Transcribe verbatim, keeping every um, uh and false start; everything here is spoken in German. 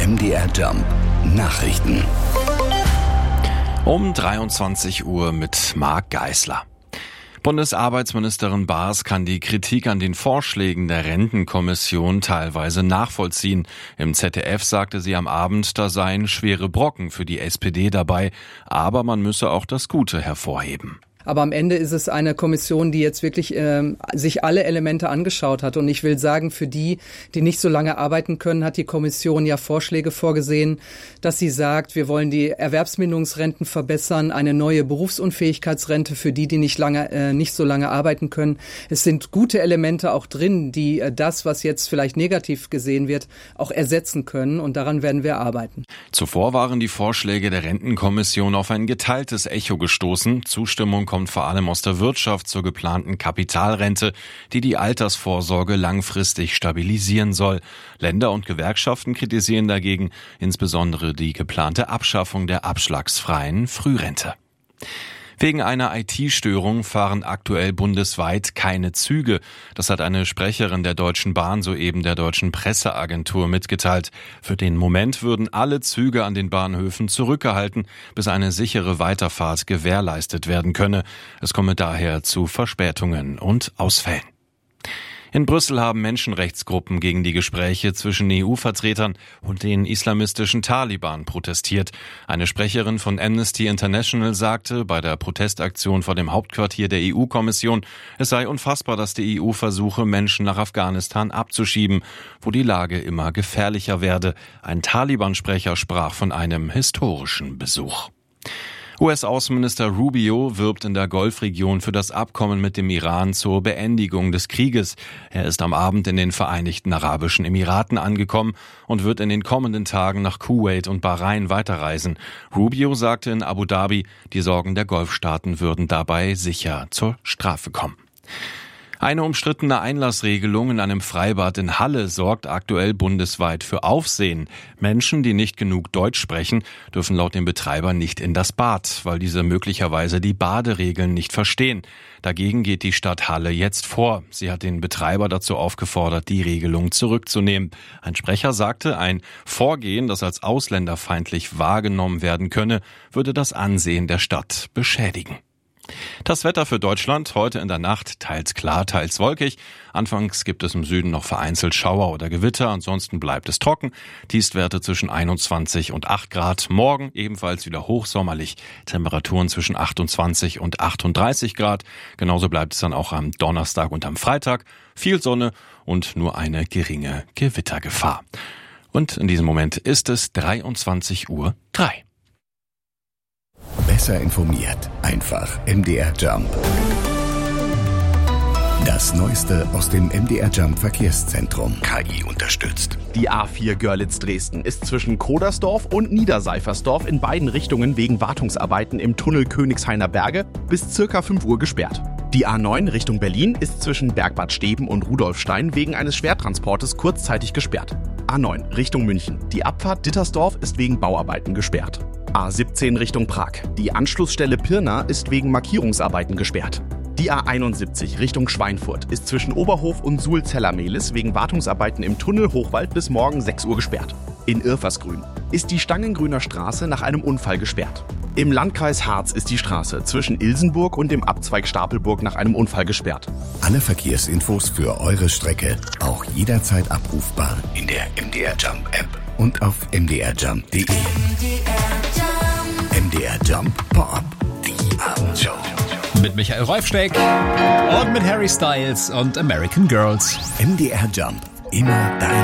M D R Jump Nachrichten. Um dreiundzwanzig Uhr mit Marc Geisler. Bundesarbeitsministerin Baas kann die Kritik an den Vorschlägen der Rentenkommission teilweise nachvollziehen. Im Z D F sagte sie am Abend, da seien schwere Brocken für die S P D dabei, aber man müsse auch das Gute hervorheben. Aber am Ende ist es eine Kommission, die jetzt wirklich äh, sich alle Elemente angeschaut hat. Und ich will sagen, für die, die nicht so lange arbeiten können, hat die Kommission ja Vorschläge vorgesehen, dass sie sagt, wir wollen die Erwerbsminderungsrenten verbessern, eine neue Berufsunfähigkeitsrente für die, die nicht lange, äh, nicht so lange arbeiten können. Es sind gute Elemente auch drin, die äh, das, was jetzt vielleicht negativ gesehen wird, auch ersetzen können. Und daran werden wir arbeiten. Zuvor waren die Vorschläge der Rentenkommission auf ein geteiltes Echo gestoßen. Zustimmung kommt vor allem aus der Wirtschaft zur geplanten Kapitalrente, die die Altersvorsorge langfristig stabilisieren soll. Länder und Gewerkschaften kritisieren dagegen insbesondere die geplante Abschaffung der abschlagsfreien Frührente. Wegen einer I T-Störung fahren aktuell bundesweit keine Züge. Das hat eine Sprecherin der Deutschen Bahn soeben der deutschen Presseagentur mitgeteilt. Für den Moment würden alle Züge an den Bahnhöfen zurückgehalten, bis eine sichere Weiterfahrt gewährleistet werden könne. Es komme daher zu Verspätungen und Ausfällen. In Brüssel haben Menschenrechtsgruppen gegen die Gespräche zwischen E U-Vertretern und den islamistischen Taliban protestiert. Eine Sprecherin von Amnesty International sagte bei der Protestaktion vor dem Hauptquartier der E U-Kommission, es sei unfassbar, dass die E U versuche, Menschen nach Afghanistan abzuschieben, wo die Lage immer gefährlicher werde. Ein Taliban-Sprecher sprach von einem historischen Besuch. U S-Außenminister Rubio wirbt in der Golfregion für das Abkommen mit dem Iran zur Beendigung des Krieges. Er ist am Abend in den Vereinigten Arabischen Emiraten angekommen und wird in den kommenden Tagen nach Kuwait und Bahrain weiterreisen. Rubio sagte in Abu Dhabi, die Sorgen der Golfstaaten würden dabei sicher zur Strafe kommen. Eine umstrittene Einlassregelung in einem Freibad in Halle sorgt aktuell bundesweit für Aufsehen. Menschen, die nicht genug Deutsch sprechen, dürfen laut dem Betreiber nicht in das Bad, weil diese möglicherweise die Baderegeln nicht verstehen. Dagegen geht die Stadt Halle jetzt vor. Sie hat den Betreiber dazu aufgefordert, die Regelung zurückzunehmen. Ein Sprecher sagte, ein Vorgehen, das als ausländerfeindlich wahrgenommen werden könne, würde das Ansehen der Stadt beschädigen. Das Wetter für Deutschland heute in der Nacht teils klar, teils wolkig. Anfangs gibt es im Süden noch vereinzelt Schauer oder Gewitter, ansonsten bleibt es trocken. Tiefstwerte zwischen einundzwanzig und acht Grad. Morgen ebenfalls wieder hochsommerlich. Temperaturen zwischen achtundzwanzig und achtunddreißig Grad. Genauso bleibt es dann auch am Donnerstag und am Freitag. Viel Sonne und nur eine geringe Gewittergefahr. Und in diesem Moment ist es dreiundzwanzig Uhr drei. Besser informiert. Einfach M D R Jump. Das Neueste aus dem M D R Jump Verkehrszentrum. K I unterstützt. Die A vier Görlitz-Dresden ist zwischen Kodersdorf und Niederseifersdorf in beiden Richtungen wegen Wartungsarbeiten im Tunnel Königshainer Berge bis circa fünf Uhr gesperrt. Die A neun Richtung Berlin ist zwischen Bergbad Steben und Rudolfstein wegen eines Schwertransportes kurzzeitig gesperrt. A neun Richtung München. Die Abfahrt Dittersdorf ist wegen Bauarbeiten gesperrt. A siebzehn Richtung Prag. Die Anschlussstelle Pirna ist wegen Markierungsarbeiten gesperrt. Die A einundsiebzig Richtung Schweinfurt ist zwischen Oberhof und Suhl-Zellermehlis wegen Wartungsarbeiten im Tunnel Hochwald bis morgen sechs Uhr gesperrt. In Irfersgrün ist die Stangengrüner Straße nach einem Unfall gesperrt. Im Landkreis Harz ist die Straße zwischen Ilsenburg und dem Abzweig Stapelburg nach einem Unfall gesperrt. Alle Verkehrsinfos für eure Strecke auch jederzeit abrufbar in der M D R Jump App und auf m d r jump punkt d e. M D R Jump Pop-Up, die Abendshow. Mit Michael Rolfsteck und mit Harry Styles und American Girls. M D R Jump, immer dein